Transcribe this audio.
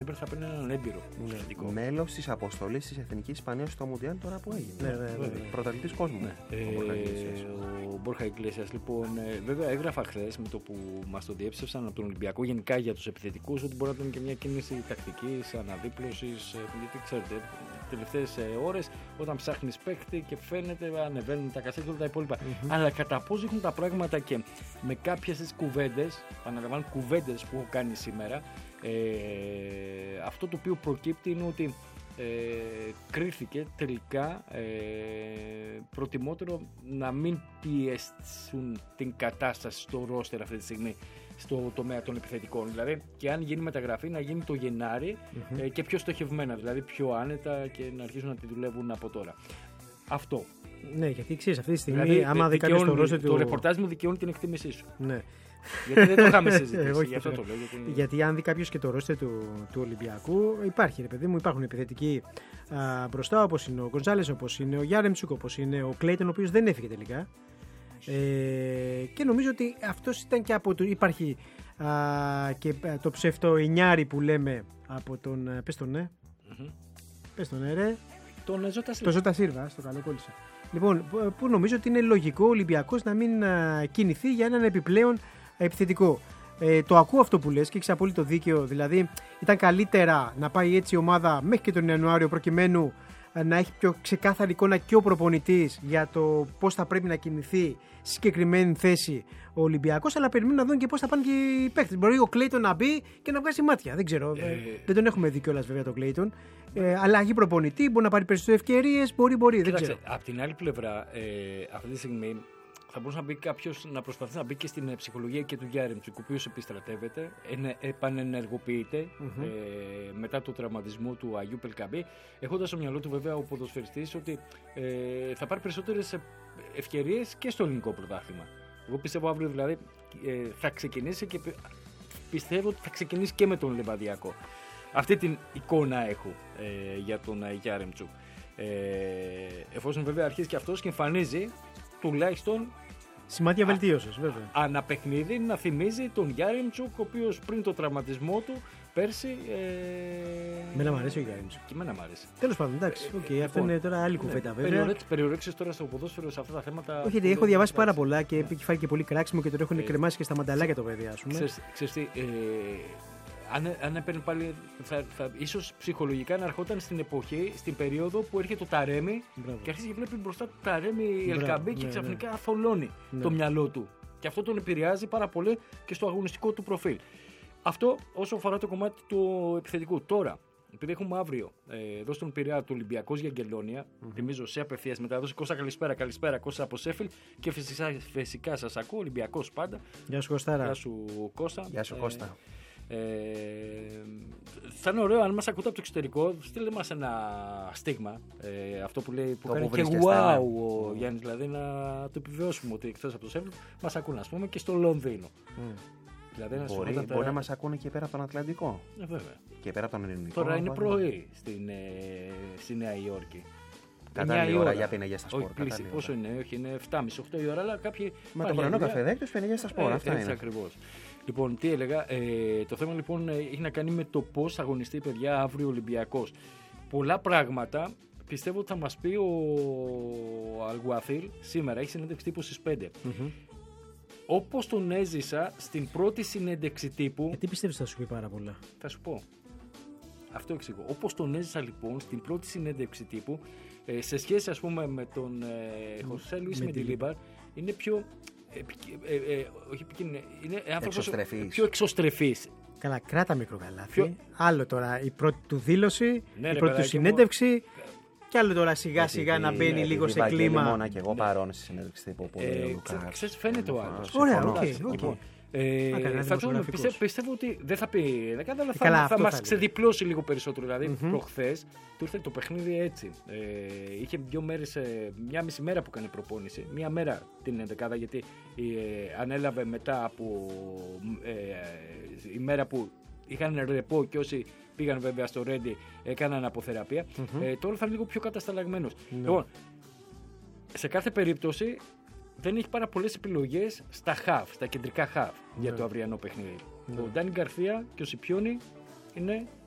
Σέμπερ θα παίρνει έναν έμπειρο επιθετικό. Μέλος της αποστολής της Εθνικής Ισπανίας στο Μουντιάλ τώρα που έγινε. Ναι. Πρωταθλητής κόσμου. Ο Μπόρχα Ιγκλέσιας, λοιπόν, βέβαια έγραφα χθες με το που μας το διέψευσαν από τον Ολυμπιακό γενικά για τους επιθετικούς ότι μπορεί να ήταν και μια κίνηση τακτικής, αναδίπλωσης. Γιατί ξέρετε, τελευταίες ώρες όταν ψάχνεις παίκτη και φαίνεται ανεβαίνουν τα κασέτια και όλα τα υπόλοιπα. Αλλά κατά πώς δείχνουν τα πράγματα και με κάποιες τις κουβέντες, επαναλαμβάνω κουβέντες που έχω κάνει σήμερα, αυτό το οποίο προκύπτει είναι ότι κρίθηκε τελικά προτιμότερο να μην πιέσουν την κατάσταση στο ρόστερ αυτή τη στιγμή στο τομέα των επιθετικών. Δηλαδή, και αν γίνει μεταγραφή, να γίνει το Γενάρη και πιο στοχευμένα, δηλαδή πιο άνετα και να αρχίσουν να τη δουλεύουν από τώρα. Αυτό. Ναι, γιατί ξέρεις, αυτή τη στιγμή, Δηλαδή, άμα δει κάποιος το ρόστερ του. Το ρεπορτάζ μου δικαιώνει την εκτίμησή σου. Ναι. Γιατί δεν το είχαμε συζητήσει. Γι' αυτό το λέω. Γιατί αν δει κάποιος και το ρόστερ του Ολυμπιακού, υπάρχει, ρε παιδί μου, υπάρχουν επιθετικοί μπροστά, όπως είναι ο Γκοντζάλες, όπως είναι ο Γιάρεμτσουκ, όπως είναι ο Κλέιτον, ο οποίος δεν έφυγε τελικά. Και νομίζω ότι αυτός ήταν και από το. Υπάρχει και το ψευτοενιάρι που λέμε από τον. Πες τον, ναι. Πες τον, ναι, ρε. Το Ζώτα Σίλβα, στο καλό κόλλησα. Λοιπόν, που νομίζω ότι είναι λογικό ο Ολυμπιακός να μην κινηθεί για έναν επιπλέον επιθετικό. Το ακούω αυτό που λες και έχεις απόλυτο δίκαιο. Δηλαδή, ήταν καλύτερα να πάει έτσι η ομάδα μέχρι και τον Ιανουάριο προκειμένου να έχει πιο ξεκάθαρη εικόνα και ο προπονητής για το πώς θα πρέπει να κινηθεί στη συγκεκριμένη θέση ο Ολυμπιακός. Αλλά περιμένουν να δουν και πώς θα πάνε και οι παίκτες. Μπορεί ο Κλέιτον να μπει και να βγάζει μάτια. Δεν ξέρω. Δεν τον έχουμε δει κιόλας βέβαια τον Κλέιτον. Αλλαγή προπονητή, μπορεί να πάρει περισσότερες ευκαιρίες. Μπορεί. Δεν ξέρω. Απ' την άλλη πλευρά, αυτή τη στιγμή θα μπορούσε να μπει κάποιος να προσπαθεί να μπει και στην ψυχολογία και του Γιάρεμτσουκ, ο οποίος επιστρατεύεται, επανενεργοποιείται μετά το τραυματισμό του Αγίου Πελκαμπή, έχοντας στο μυαλό του βέβαια ο ποδοσφαιριστής ότι θα πάρει περισσότερες ευκαιρίες και στο ελληνικό πρωτάθλημα. Εγώ πιστεύω αύριο δηλαδή θα ξεκινήσει και πιστεύω ότι θα ξεκινήσει και με τον Λεβαδιακό. Αυτή την εικόνα έχω για τον Γιάρεμτσουκ. Εφόσον βέβαια αρχίζει και αυτός και εμφανίζει τουλάχιστον σημάδια βελτίωσης, βέβαια. Αναπαιχνίδι να θυμίζει τον Γιάρεμτσουκ, ο οποίος πριν το τραυματισμό του πέρσι. Εμένα μου αρέσει ο Γιάρεμτσουκ. Και εμένα μου αρέσει. Τέλος πάντων, εντάξει. Αυτό είναι τώρα άλλη κουβέντα, βέβαια. Περιορέξεις τώρα στο ποδόσφαιρο σε αυτά τα θέματα. Όχι, γιατί έχω διαβάσει πάρα πολλά και έχει φάει και πολύ κράξιμο και τον έχουν κρεμάσει και στα μανταλάκια το παιδί, ας πούμε. Ξέρεις τι, αν έπαιρνε πάλι, ίσως ψυχολογικά να ερχόταν στην εποχή, στην περίοδο που έρχεται το Ταρέμι και αρχίζει και βλέπει μπροστά το Ταρέμι η Ελκαμπή και ξαφνικά θολώνει το μυαλό του. Και αυτό τον επηρεάζει πάρα πολύ και στο αγωνιστικό του προφίλ. Αυτό όσο αφορά το κομμάτι του επιθετικού. Τώρα, επειδή έχουμε αύριο εδώ στον Πειραιά του Ολυμπιακός για Αγγελόνια, θυμίζω σε απευθείας μετάδοση. Κώστα, καλησπέρα. Κώστα από Σέφιλ και φυσικά σας ακούω. Ολυμπιακός πάντα. Γεια σου, Κωστάρα. Γεια σου, Κώστα. Γεια σου, Κώστα. Θα είναι ωραίο αν μας ακούτε από το εξωτερικό, στείλτε μας ένα στίγμα, αυτό που λέει, που κάνει και wow ο Γιάννης, δηλαδή να το επιβεβαιώσουμε ότι εκτός από το Σέφιλ μας ακούνε, ας πούμε, και στο Λονδίνο. Δηλαδή, μπορεί να μας ακούνε και πέρα από τον Ατλαντικό. Βέβαια. Και πέρα από τον Ελληνικό. Τώρα είναι πρωί στη Νέα Υόρκη. Κατάλληλη ώρα για πίναγια στα σπορ. Πόσο είναι, όχι, είναι 7.30-8 η ώρα, αλλά κάποιοι. Μα το πρωινό καφεδάκι τους πίναγια στα σπορ. Αυτά είναι. Ακριβώς. Λοιπόν, τι έλεγα, το θέμα λοιπόν έχει να κάνει με το πώς θα αγωνιστεί, παιδιά, αύριο ο Ολυμπιακός. Πολλά πράγματα πιστεύω ότι θα μας πει ο Αλγουαθίλ σήμερα, έχει συνέντευξη τύπου στις 5. Όπως τον έζησα στην πρώτη συνέντευξη τύπου. Γιατί πιστεύεις θα σου πει πάρα πολλά? Θα σου πω. Αυτό εξηγώ. Όπως τον έζησα λοιπόν στην πρώτη συνέντευξη τύπου, σε σχέση ας πούμε με τον Χωσέ Λουίς Μεντιλίμπαρ, είναι πιο. Όχι επικίνδυνο, είναι άνθρωπος πιο εξωστρεφής. Καλά, κράτα μικροκαλάθι. Άλλο τώρα η πρώτη του δήλωση, η πρώτη του συνέντευξη. Κι άλλο τώρα σιγά σιγά να μπαίνει λίγο σε κλίμα. Μόνα και εγώ παρόν στη συνέντευξη τύπου. Ξέρεις, φαίνεται ο άλλος. Ωραία, οκ. Πιστεύω ότι δεν θα πει αλλά θα μας ξεδιπλώσει λίγο περισσότερο. Δηλαδή, προχθές του ήρθε το παιχνίδι έτσι. Είχε 2 μέρες, μια μισή μέρα που έκανε προπόνηση. Μία μέρα την 11η, γιατί ανέλαβε μετά από η μέρα που είχαν ρεπό και όσοι πήγαν βέβαια στο Ρέντι έκαναν αποθεραπεία. Τώρα θα είναι λίγο πιο κατασταλαγμένος. Λοιπόν, σε κάθε περίπτωση δεν έχει πάρα πολλές επιλογές στα κεντρικά χαφ για το αυριανό παιχνίδι. Ο Ντάνι Γκαρθία και ο Σιπιόνι είναι